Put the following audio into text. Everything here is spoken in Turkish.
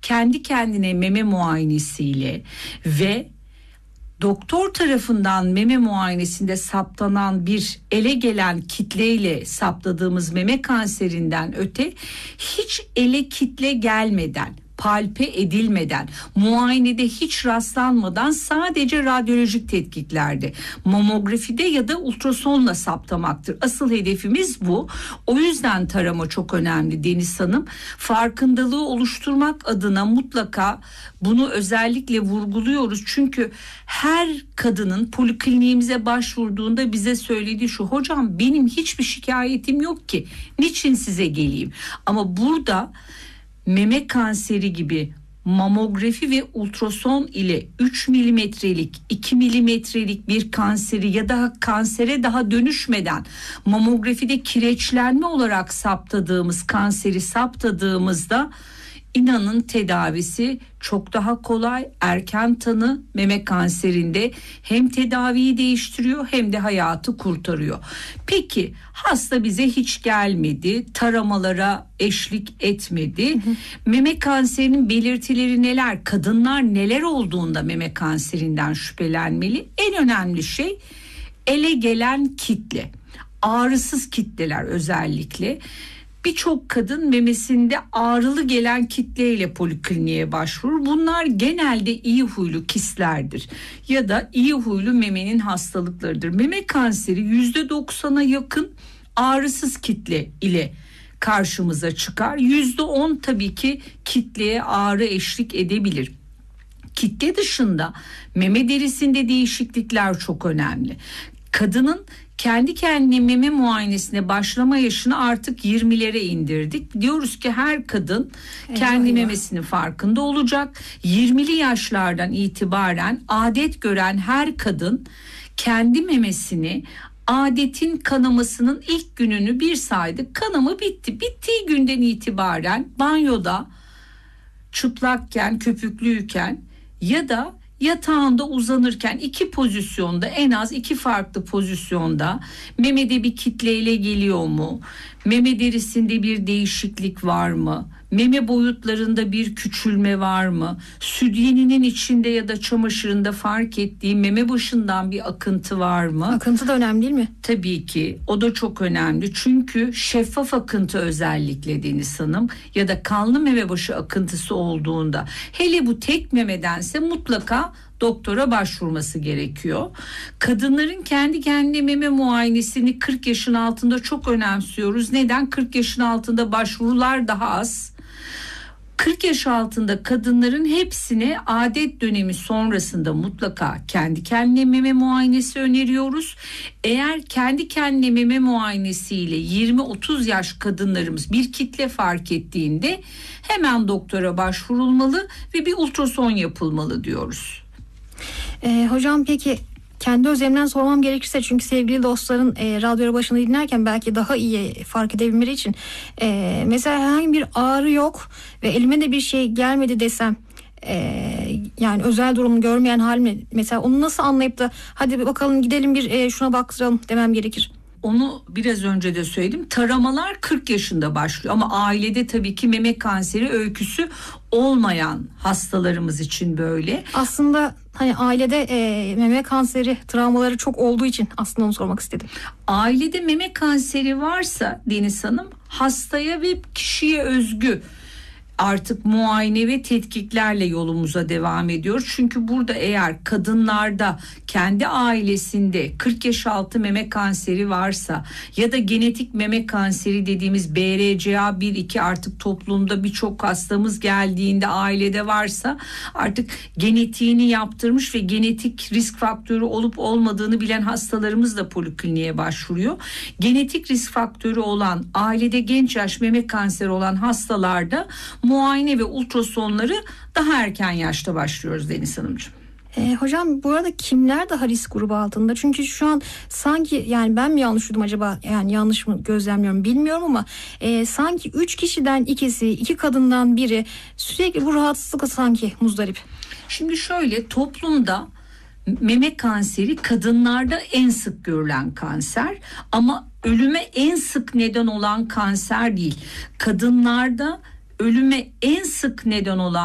kendi kendine meme muayenesiyle ve doktor tarafından meme muayenesinde saptanan bir ele gelen kitleyle saptadığımız meme kanserinden öte hiç ele kitle gelmeden, palpe edilmeden, muayenede hiç rastlanmadan sadece radyolojik tetkiklerde, mamografide ya da ultrasonla saptamaktır. Asıl hedefimiz bu. O yüzden tarama çok önemli Deniz Hanım. Farkındalığı oluşturmak adına mutlaka bunu özellikle vurguluyoruz. Çünkü her kadının polikliniğimize başvurduğunda bize söylediği şu: hocam benim hiçbir şikayetim yok ki, niçin size geleyim? Ama burada meme kanseri gibi mamografi ve ultrason ile 3 milimetrelik, 2 milimetrelik bir kanseri ya da kansere daha dönüşmeden mamografide kireçlenme olarak saptadığımız kanseri saptadığımızda İnanın tedavisi çok daha kolay. Erken tanı meme kanserinde hem tedaviyi değiştiriyor hem de hayatı kurtarıyor. Peki hasta bize hiç gelmedi, taramalara eşlik etmedi. Meme kanserinin belirtileri neler? Kadınlar neler olduğunda meme kanserinden şüphelenmeli? En önemli şey ele gelen kitle. Ağrısız kitleler özellikle. Birçok kadın memesinde ağrılı gelen kitleyle polikliniğe başvurur. Bunlar genelde iyi huylu kistlerdir ya da iyi huylu memenin hastalıklarıdır. Meme kanseri %90'a yakın ağrısız kitle ile karşımıza çıkar. %10 tabii ki kitleye ağrı eşlik edebilir. Kitle dışında meme derisinde değişiklikler çok önemli. Kadının kendi kendine meme muayenesine başlama yaşını artık 20'lere indirdik. Diyoruz ki her kadın kendi memesinin farkında olacak. 20'li yaşlardan itibaren adet gören her kadın kendi memesini, adetin kanamasının ilk gününü bir saydık. Kanama bitti. Bittiği günden itibaren banyoda çıplakken, köpüklüyken ya da yatağında uzanırken iki pozisyonda, en az iki farklı pozisyonda memede bir kitleyle geliyor mu? Meme derisinde bir değişiklik var mı? Meme boyutlarında bir küçülme var mı? Sütyeninin içinde ya da çamaşırında fark ettiği meme başından bir akıntı var mı? Akıntı da önemli değil mi? Tabii ki o da çok önemli. Çünkü şeffaf akıntı özellikle Deniz Hanım ya da kanlı meme başı akıntısı olduğunda, hele bu tek memedense mutlaka doktora başvurması gerekiyor. Kadınların kendi kendine meme muayenesini 40 yaşın altında çok önemsiyoruz. Neden? 40 yaşın altında başvurular daha az. 40 yaş altında kadınların hepsine adet dönemi sonrasında mutlaka kendi kendine meme muayenesi öneriyoruz. Eğer kendi kendine meme muayenesiyle 20-30 yaş kadınlarımız bir kitle fark ettiğinde hemen doktora başvurulmalı ve bir ultrason yapılmalı diyoruz. Hocam peki kendi özelimden sormam gerekirse, çünkü sevgili dostların radyo başında dinlerken belki daha iyi fark edebilmeleri için mesela herhangi bir ağrı yok ve elime de bir şey gelmedi desem, yani özel durumu görmeyen halimle mesela onu nasıl anlayıp da hadi bakalım gidelim bir şuna baktıralım demem gerekir? Onu biraz önce de söyledim. Taramalar 40 yaşında başlıyor ama ailede tabii ki meme kanseri öyküsü olmayan hastalarımız için böyle. Aslında hani ailede meme kanseri travmaları çok olduğu için aslında onu sormak istedim. Ailede meme kanseri varsa Deniz Hanım, hastaya ve kişiye özgü artık muayene ve tetkiklerle yolumuza devam ediyor. Çünkü burada eğer kadınlarda kendi ailesinde 40 yaş altı meme kanseri varsa ya da genetik meme kanseri dediğimiz BRCA1-2 artık toplumda birçok hastamız geldiğinde ailede varsa, artık genetiğini yaptırmış ve genetik risk faktörü olup olmadığını bilen hastalarımız da polikliniğe başvuruyor. Genetik risk faktörü olan, ailede genç yaş meme kanseri olan hastalarda muayene ve ultrasonları daha erken yaşta başlıyoruz Deniz Hanımcığım. Hocam bu arada kimler daha risk grubu altında? Çünkü şu an sanki, yani ben mi yanlış duydum acaba, yani yanlış mı gözlemliyorum bilmiyorum ama sanki 3 kişiden ikisi, 2 kadından biri sürekli bu rahatsızlıkla sanki muzdarip. Şimdi şöyle, toplumda meme kanseri kadınlarda en sık görülen kanser ama ölüme en sık neden olan kanser değil. Kadınlarda ölüme en sık neden olan